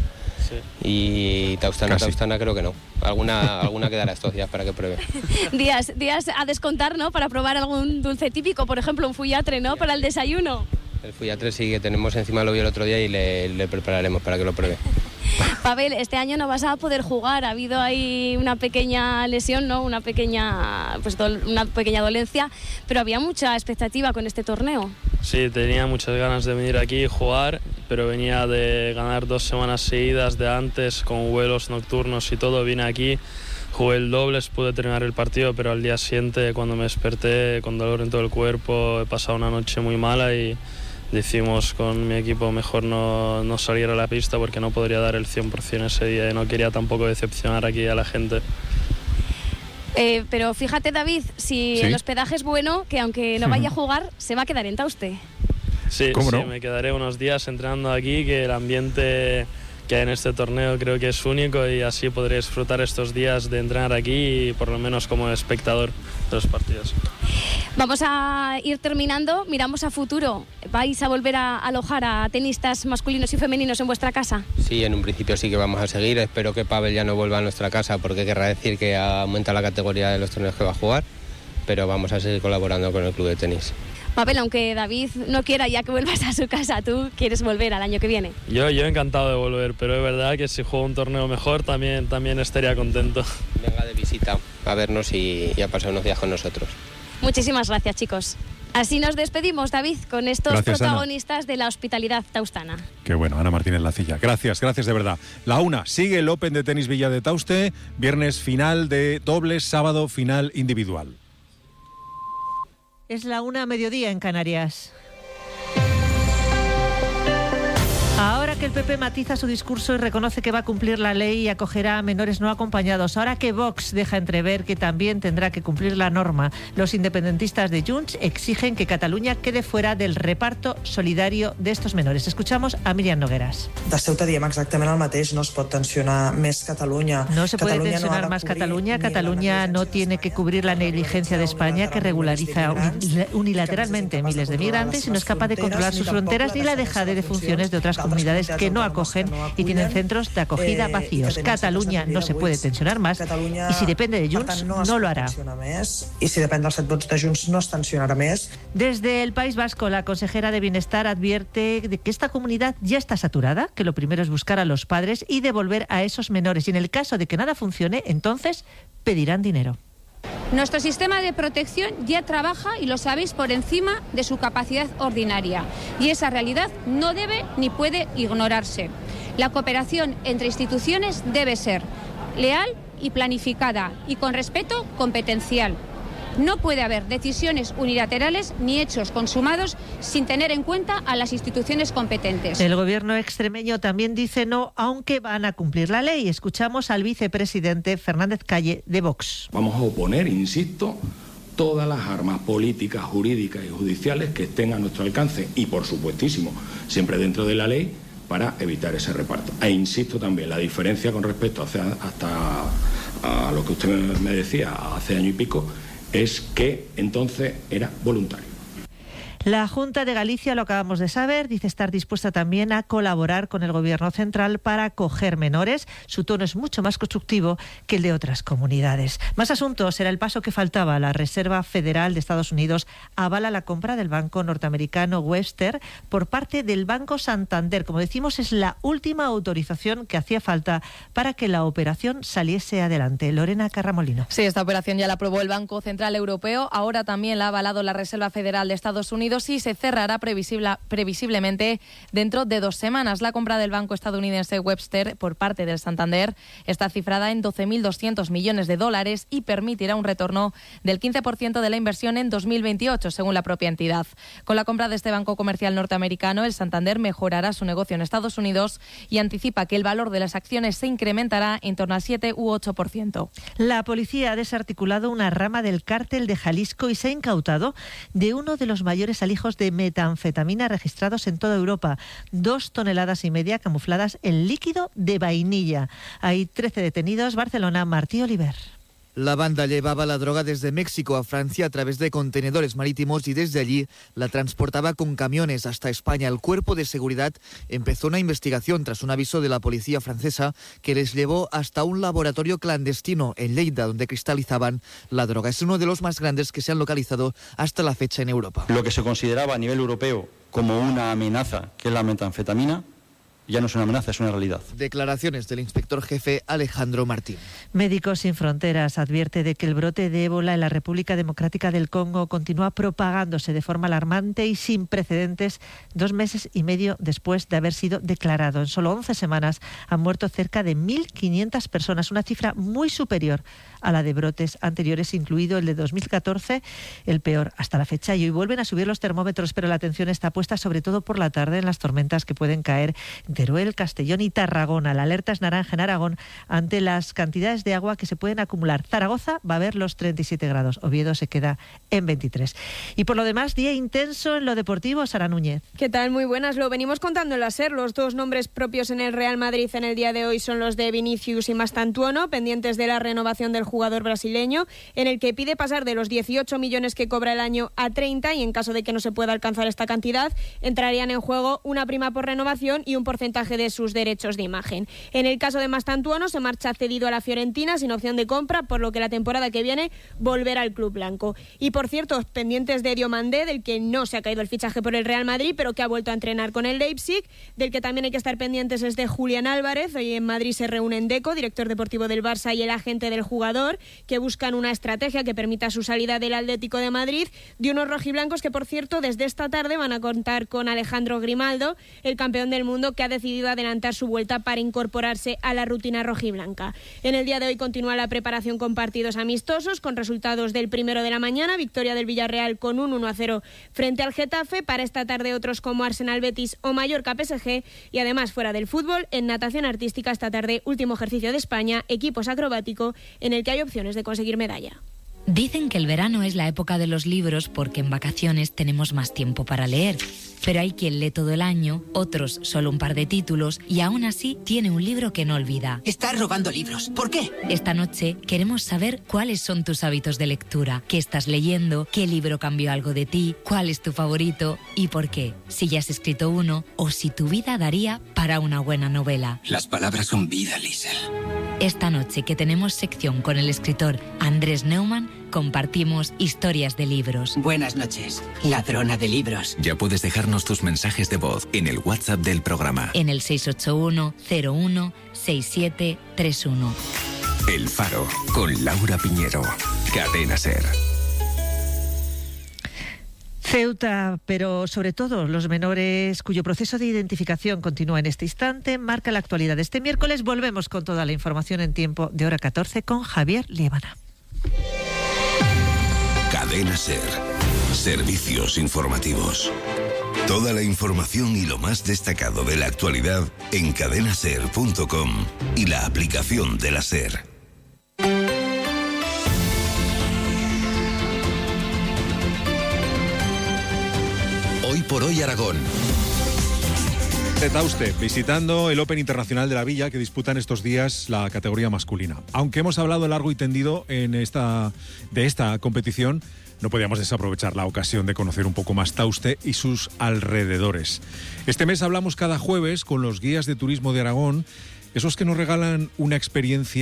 Y taustana creo que no. Alguna quedará estos días para que pruebe. días a descontar, ¿no?, para probar algún dulce típico, por ejemplo un fuyatre, ¿no?, para el desayuno. El fuyatre sí que tenemos encima, lo vi el otro día, y le prepararemos para que lo pruebe. Pavel, este año no vas a poder jugar, ha habido ahí una pequeña lesión, ¿no?, una pequeña dolencia, pero había mucha expectativa con este torneo. Sí, tenía muchas ganas de venir aquí y jugar, pero venía de ganar 2 semanas seguidas de antes, con vuelos nocturnos y todo. Vine aquí, jugué el dobles, pude terminar el partido, pero al día siguiente, cuando me desperté con dolor en todo el cuerpo, he pasado una noche muy mala y decidimos con mi equipo mejor no salir a la pista porque no podría dar el 100% ese día y no quería tampoco decepcionar aquí a la gente. Pero fíjate, David, si el hospedaje es bueno, que aunque no vaya a jugar, se va a quedar en Tauste. Sí, me quedaré unos días entrenando aquí, que el ambiente que hay en este torneo creo que es único y así podré disfrutar estos días de entrenar aquí y por lo menos como espectador de los partidos. Vamos a ir terminando, miramos a futuro. ¿Vais a volver a alojar a tenistas masculinos y femeninos en vuestra casa? Sí, en un principio sí que vamos a seguir. Espero que Pavel ya no vuelva a nuestra casa porque querrá decir que aumenta la categoría de los torneos que va a jugar, pero vamos a seguir colaborando con el club de tenis. Pavel, aunque David no quiera ya que vuelvas a su casa, ¿tú quieres volver al año que viene? Yo encantado de volver, pero es verdad que si juego un torneo mejor también estaría contento. Venga de visita a vernos y a pasar unos días con nosotros. Muchísimas gracias, chicos. Así nos despedimos, David, con estos protagonistas de la hospitalidad taustana. Qué bueno, Ana Martínez Lacilla. Gracias de verdad. La una, sigue el Open de Tenis Villa de Tauste, viernes final de dobles, sábado final individual. Es la 1:00 en Canarias. Ahora que el PP matiza su discurso y reconoce que va a cumplir la ley y acogerá a menores no acompañados, ahora que Vox deja entrever que también tendrá que cumplir la norma, los independentistas de Junts exigen que Cataluña quede fuera del reparto solidario de estos menores. Escuchamos a Míriam Nogueras. De Ceuta diem exactament el mateix, no es pot tensionar més Catalunya. No se puede tensionar más Cataluña. Cataluña no tiene que cubrir la negligencia de España, que regulariza unilateralmente miles de migrantes y no es capaz de controlar sus fronteras ni la dejadez de funciones de otras comunidades que no acogen y tienen centros de acogida vacíos. Cataluña no se puede tensionar más y si depende de Junts no lo hará. Y si depende dels 7 vots de Junts no es tensionarà més. Desde el País Vasco, la consejera de Bienestar advierte de que esta comunidad ya está saturada, que lo primero es buscar a los padres y devolver a esos menores. Y en el caso de que nada funcione, entonces pedirán dinero. Nuestro sistema de protección ya trabaja, y lo sabéis, por encima de su capacidad ordinaria. Y esa realidad no debe ni puede ignorarse. La cooperación entre instituciones debe ser leal y planificada y con respeto competencial. No puede haber decisiones unilaterales ni hechos consumados sin tener en cuenta a las instituciones competentes. El gobierno extremeño también dice no, aunque van a cumplir la ley. Escuchamos al vicepresidente Fernández Calle de Vox. Vamos a oponer, insisto, todas las armas políticas, jurídicas y judiciales que estén a nuestro alcance y, por supuestísimo, siempre dentro de la ley, para evitar ese reparto. E insisto también, la diferencia con respecto hasta a lo que usted me decía hace año y pico, es que entonces era voluntario. La Junta de Galicia, lo acabamos de saber, dice estar dispuesta también a colaborar con el Gobierno central para acoger menores. Su tono es mucho más constructivo que el de otras comunidades. Más asuntos, era el paso que faltaba. La Reserva Federal de Estados Unidos avala la compra del banco norteamericano Webster por parte del Banco Santander. Como decimos, es la última autorización que hacía falta para que la operación saliese adelante. Lorena Carramolino. Sí, esta operación ya la aprobó el Banco Central Europeo. Ahora también la ha avalado la Reserva Federal de Estados Unidos y se cerrará previsiblemente dentro de 2 semanas. La compra del banco estadounidense Webster por parte del Santander está cifrada en $12.200 millones y permitirá un retorno del 15% de la inversión en 2028, según la propia entidad. Con la compra de este banco comercial norteamericano, el Santander mejorará su negocio en Estados Unidos y anticipa que el valor de las acciones se incrementará en torno al 7 u 8%. La policía ha desarticulado una rama del cártel de Jalisco y se ha incautado de uno de los mayores alijos de metanfetamina registrados en toda Europa, 2,5 toneladas camufladas en líquido de vainilla. Hay 13 detenidos. Barcelona, Martí Oliver. La banda llevaba la droga desde México a Francia a través de contenedores marítimos y desde allí la transportaba con camiones hasta España. El cuerpo de seguridad empezó una investigación tras un aviso de la policía francesa que les llevó hasta un laboratorio clandestino en Lleida, donde cristalizaban la droga. Es uno de los más grandes que se han localizado hasta la fecha en Europa. Lo que se consideraba a nivel europeo como una amenaza, que es la metanfetamina, Ya no es una amenaza, es una realidad. Declaraciones del inspector jefe Alejandro Martín. Médicos Sin Fronteras advierte de que el brote de ébola en la República Democrática del Congo continúa propagándose de forma alarmante y sin precedentes 2 meses y medio después de haber sido declarado. En solo 11 semanas han muerto cerca de 1.500 personas, una cifra muy superior a la de brotes anteriores, incluido el de 2014, el peor hasta la fecha. Y hoy vuelven a subir los termómetros, pero la atención está puesta sobre todo por la tarde en las tormentas que pueden caer en Teruel, Castellón y Tarragona. La alerta es naranja en Aragón ante las cantidades de agua que se pueden acumular. Zaragoza va a ver los 37 grados, Oviedo se queda en 23. Y por lo demás, día intenso en lo deportivo. Sara Núñez. ¿Qué tal? Muy buenas. Lo venimos contando en la SER. Los 2 nombres propios en el Real Madrid en el día de hoy son los de Vinicius y Mastantuono, pendientes de la renovación del jugador brasileño, en el que pide pasar de los 18 millones que cobra el año a 30, y en caso de que no se pueda alcanzar esta cantidad, entrarían en juego una prima por renovación y un porcentaje de sus derechos de imagen. En el caso de Mastantuono, se marcha cedido a la Fiorentina sin opción de compra, por lo que la temporada que viene volverá al club blanco. Y por cierto, pendientes de Diomandé, del que no se ha caído el fichaje por el Real Madrid, pero que ha vuelto a entrenar con el Leipzig. Del que también hay que estar pendientes es de Julián Álvarez. Hoy en Madrid se reúnen Deco, director deportivo del Barça, y el agente del jugador, que buscan una estrategia que permita su salida del Atlético de Madrid, de unos rojiblancos que, por cierto, desde esta tarde van a contar con Alejandro Grimaldo, el campeón del mundo, que ha decidido adelantar su vuelta para incorporarse a la rutina rojiblanca. En el día de hoy continúa la preparación con partidos amistosos, con resultados del primero de la mañana, victoria del Villarreal con un 1-0 frente al Getafe. Para esta tarde otros como Arsenal Betis o Mallorca PSG, y además fuera del fútbol, en natación artística esta tarde último ejercicio de España, equipos acrobático, en el que hay opciones de conseguir medalla. Dicen que el verano es la época de los libros porque en vacaciones tenemos más tiempo para leer. Pero hay quien lee todo el año, otros solo un par de títulos, y aún así tiene un libro que no olvida. Estás robando libros. ¿Por qué? Esta noche queremos saber cuáles son tus hábitos de lectura, qué estás leyendo, qué libro cambió algo de ti, cuál es tu favorito y por qué. Si ya has escrito uno o si tu vida daría para una buena novela. Las palabras son vida, Liesl. Esta noche, que tenemos sección con el escritor Andrés Neumann, compartimos historias de libros. Buenas noches, ladrona de libros. Ya puedes dejarnos tus mensajes de voz en el WhatsApp del programa. En el 681-01-6731. El Faro, con Laura Piñero. Cadena SER. Ceuta, pero sobre todo los menores cuyo proceso de identificación continúa en este instante, marca la actualidad de este miércoles. Volvemos con toda la información en tiempo de hora 14 con Javier Liébana. Cadena SER. Servicios informativos. Toda la información y lo más destacado de la actualidad en cadenaser.com y la aplicación de la SER. Hoy por hoy Aragón. De Tauste, visitando el Open Internacional de la Villa, que disputan estos días la categoría masculina. Aunque hemos hablado largo y tendido de esta competición, no podíamos desaprovechar la ocasión de conocer un poco más Tauste y sus alrededores. Este mes hablamos cada jueves con los guías de turismo de Aragón, esos que nos regalan una experiencia